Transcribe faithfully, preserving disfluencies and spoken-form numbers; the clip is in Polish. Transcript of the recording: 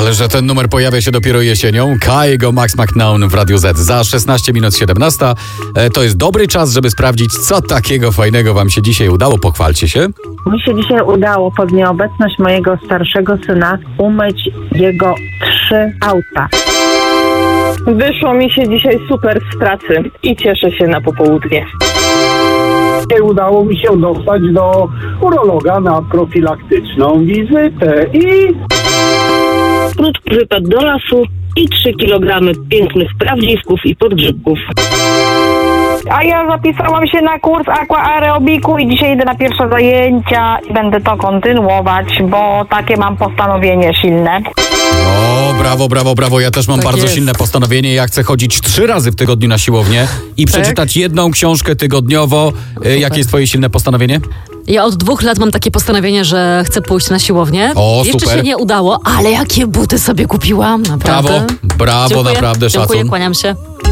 Ale że ten numer pojawia się dopiero jesienią. Kygo, Max McNown w Radiu Z. Za szesnaście minut siedemnasta. E, to jest dobry czas, żeby sprawdzić, co takiego fajnego wam się dzisiaj udało. Pochwalcie się. Mi się dzisiaj udało pod nieobecność mojego starszego syna umyć jego trzy auta. Wyszło mi się dzisiaj super z pracy i cieszę się na popołudnie. Udało mi się dostać do urologa na profilaktyczną wizytę i... Krótki wypad do lasu i trzy kilogramy pięknych prawdziwków i podgrzybków. A ja zapisałam się na kurs aquaerobiku i dzisiaj idę na pierwsze zajęcia i będę to kontynuować, bo takie mam postanowienie silne. O, brawo, brawo, brawo. Ja też mam Tak bardzo jest. silne postanowienie. Ja chcę chodzić trzy razy w tygodniu na siłownię i Tak? przeczytać jedną książkę tygodniowo. E, Jakie jest twoje silne postanowienie? Ja od dwóch lat mam takie postanowienie, że chcę pójść na siłownię. O, Jeszcze super. się nie udało, ale jakie buty sobie kupiłam, naprawdę. Brawo, brawo, Dziękuję. naprawdę, Dziękuję, szacun. kłaniam się.